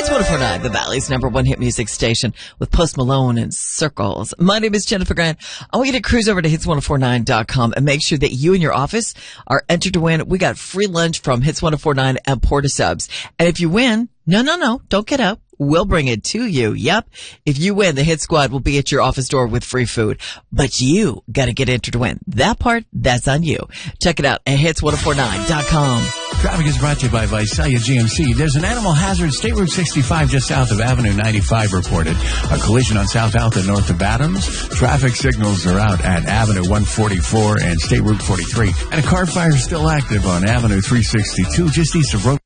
Hits 104.9, the Valley's #1 hit music station with Post Malone and Circles. My name is Jennifer Grant. I want you to cruise over to hits1049.com and make sure that you and your office are entered to win. We got free lunch from Hits 104.9 and Porta Subs. And if you win, no, don't get up. We'll bring it to you. Yep. If you win, the Hit Squad will be at your office door with free food. But you gotta get entered to win. That part, that's on you. Check it out at hits1049.com. Traffic is brought to you by Visalia GMC. There's an animal hazard. State Route 65 just south of Avenue 95 reported. A collision on South Alta north of Adams. Traffic signals are out at Avenue 144 and State Route 43. And a car fire is still active on Avenue 362 just east of Road.